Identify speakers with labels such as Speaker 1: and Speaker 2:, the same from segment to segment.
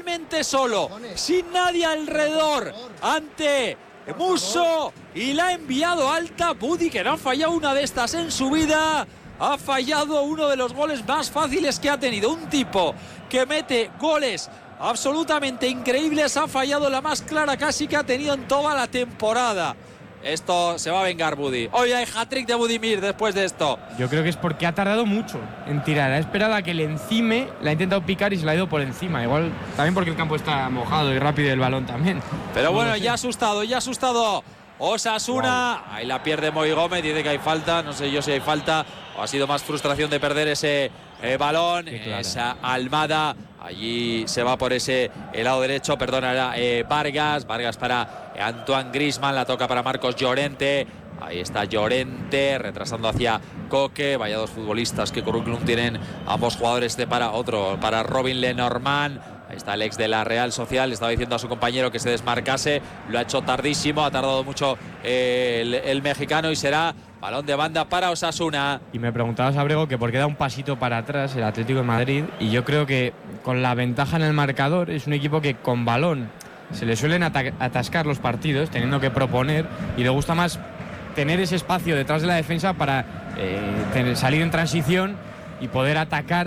Speaker 1: totalmente solo, sin nadie alrededor, ante Musso, y la ha enviado alta. Budi, que no ha fallado una de estas en su vida, ha fallado uno de los goles más fáciles que ha tenido. Un tipo que mete goles absolutamente increíbles, ha fallado la más clara casi que ha tenido en toda la temporada. Esto se va a vengar Budi. Hoy hay hat-trick de Budimir después de esto.
Speaker 2: Yo creo que es porque ha tardado mucho en tirar. Ha esperado a que le encime, la ha intentado picar y se la ha ido por encima. Igual también porque el campo está mojado y rápido el balón también.
Speaker 1: Pero bueno, ya ha asustado Osasuna. Wow. Ahí la pierde Moy Gómez, dice que hay falta. No sé yo si hay falta o ha sido más frustración de perder ese balón. Claro. Esa Almada. Allí se va por ese lado derecho, perdona, Vargas para Antoine Griezmann, la toca para Marcos Llorente. Ahí está Llorente, retrasando hacia Coque. Vaya dos futbolistas que currículum tienen ambos jugadores. Para Robin Lenormand. Ahí está el ex de la Real Sociedad, le estaba diciendo a su compañero que se desmarcase. Lo ha hecho tardísimo, ha tardado mucho el mexicano y será balón de banda para Osasuna.
Speaker 2: Y me preguntabas, Abrego, que por qué da un pasito para atrás el Atlético de Madrid. Y yo creo que con la ventaja en el marcador es un equipo que con balón se le suelen atascar los partidos, teniendo que proponer, y le gusta más tener ese espacio detrás de la defensa para salir en transición y poder atacar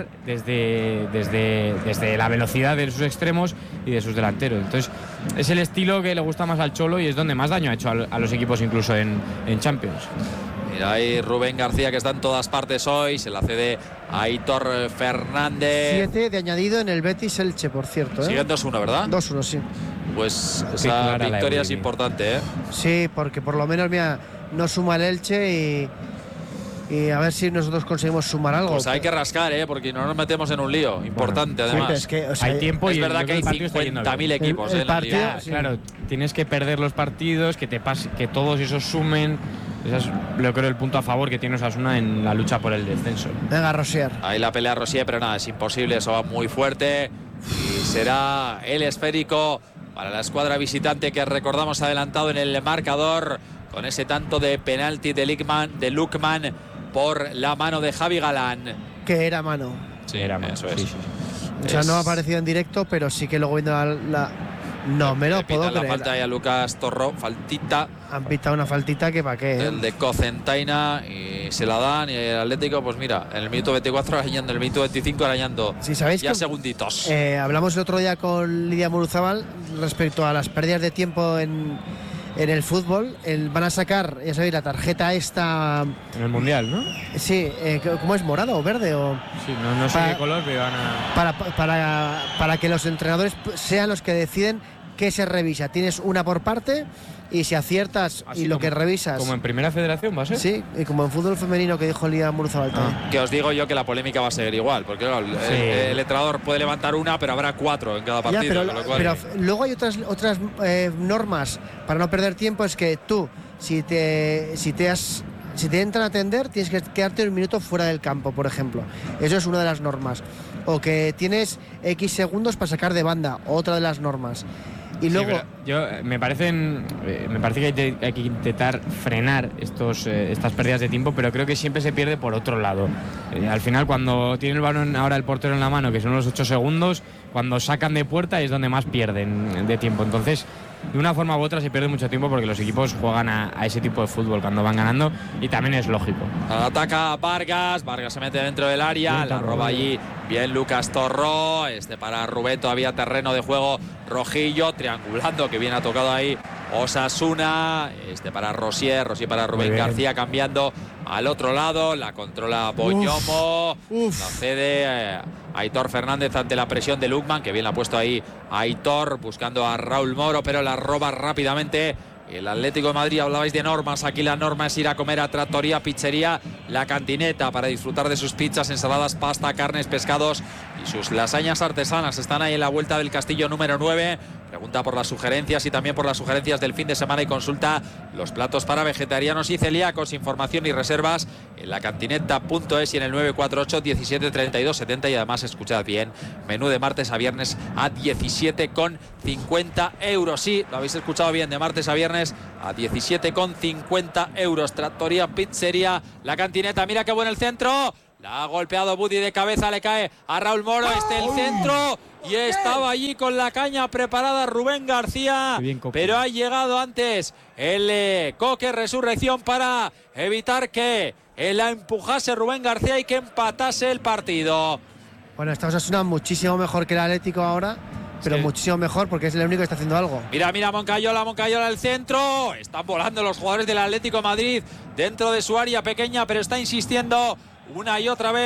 Speaker 2: desde la velocidad de sus extremos y de sus delanteros. Entonces es el estilo que le gusta más al Cholo y es donde más daño ha hecho a los equipos incluso en Champions.
Speaker 1: Mira ahí Rubén García, que está en todas partes hoy, se la cede a Aitor Fernández.
Speaker 3: 7 de añadido en el Betis Elche, por cierto.
Speaker 1: Siguen 2-1, ¿verdad?
Speaker 3: 2-1, sí.
Speaker 1: Pues esa victoria es importante, ¿eh?
Speaker 3: Sí, porque por lo menos mira, no suma el Elche y a ver si nosotros conseguimos sumar algo.
Speaker 1: Pues hay que rascar, porque no nos metemos en un lío importante, bueno, además.
Speaker 3: Sí, es que, o sea,
Speaker 2: hay tiempo,
Speaker 1: es verdad que hay 50.000 equipos
Speaker 3: el
Speaker 1: en la
Speaker 3: partido,
Speaker 1: liga.
Speaker 3: sí.
Speaker 2: Claro, tienes que perder los partidos, que todos esos sumen. Ese es, yo creo, el punto a favor que tiene Osasuna en la lucha por el descenso.
Speaker 3: Venga, Rosier.
Speaker 1: Ahí la pelea Rosier, pero nada, es imposible, eso va muy fuerte. Y será el esférico para la escuadra visitante, que recordamos adelantado en el marcador con ese tanto de penalti de Lukman por la mano de Javi Galán.
Speaker 3: Que era mano.
Speaker 1: Sí, era mano. Eso es. Sí.
Speaker 3: O sea, no ha aparecido en directo, pero sí que luego viendo la... No me lo puedo creer.
Speaker 1: La falta ahí a Lucas Torró, faltita.
Speaker 3: Han pitado una faltita que para qué.
Speaker 1: El de Cocentaina, y se la dan, y el Atlético, pues mira, en el minuto 24 arañando, en el minuto 25 arañando.
Speaker 3: Sí, ¿sabéis
Speaker 1: ya
Speaker 3: que,
Speaker 1: segunditos.
Speaker 3: Hablamos el otro día con Lidia Muruzábal respecto a las pérdidas de tiempo en el fútbol. Van a sacar, ya sabéis, la tarjeta esta
Speaker 2: en el Mundial, ¿no?
Speaker 3: Sí, ¿cómo es? ¿Morado o verde?
Speaker 2: Sí, no sé qué color, pero van
Speaker 3: a... Para que los entrenadores sean los que deciden qué se revisa. Tienes una por parte y si aciertas así y lo que revisas...
Speaker 2: ¿Como en Primera Federación va a ser?
Speaker 3: Sí, y como en fútbol femenino que dijo Lidia Muruzábal.
Speaker 1: Que os digo yo que la polémica va a seguir igual, porque claro, el entrenador puede levantar una, pero habrá 4 en cada partido.
Speaker 3: Ya, pero luego hay otras normas para no perder tiempo. Es que tú, si te entran a atender, tienes que quedarte un minuto fuera del campo, por ejemplo. Eso es una de las normas. O que tienes X segundos para sacar de banda, otra de las normas. Y luego
Speaker 2: me parece que hay que intentar frenar estas pérdidas de tiempo, pero creo que siempre se pierde por otro lado. Al final, cuando tiene el balón ahora el portero en la mano, que son los 8 segundos, cuando sacan de puerta es donde más pierden de tiempo. Entonces, de una forma u otra se pierde mucho tiempo porque los equipos juegan a ese tipo de fútbol cuando van ganando, y también es lógico.
Speaker 1: Ataca Vargas se mete dentro del área, la roba allí bien Lucas Torró, para Rubén, todavía terreno de juego rojillo, triangulando, que bien ha tocado ahí Osasuna, para Rosier para Rubén García, cambiando al otro lado, la controla Boñomo, la cede Aitor Fernández ante la presión de Lukman, que bien la ha puesto ahí Aitor, buscando a Raúl Moro, pero la roba rápidamente el Atlético de Madrid. Hablabais de normas, aquí la norma es ir a comer a Trattoria Pizzería La Cantineta para disfrutar de sus pizzas, ensaladas, pasta, carnes, pescados y sus lasañas artesanas. Están ahí en la vuelta del Castillo número 9. Pregunta por las sugerencias y también por las sugerencias del fin de semana y consulta los platos para vegetarianos y celíacos. Información y reservas en lacantineta.es y en el 948 17 32 70. Y además, escuchad bien, menú de martes a viernes a 17,50 euros. Sí, lo habéis escuchado bien, de martes a viernes a 17,50 euros. Trattoria Pizzería La Cantineta. Mira qué bueno el centro. La ha golpeado Budi de cabeza, le cae a Raúl Moro. El centro y estaba allí con la caña preparada Rubén García, pero ha llegado antes el Coque Resurrección para evitar que la empujase Rubén García y que empatase el partido.
Speaker 3: Bueno, esta Osasuna muchísimo mejor que el Atlético ahora, pero sí, muchísimo mejor porque es el único que está haciendo algo.
Speaker 1: Mira, Moncayola al centro. Están volando los jugadores del Atlético de Madrid dentro de su área pequeña, pero está insistiendo una y otra vez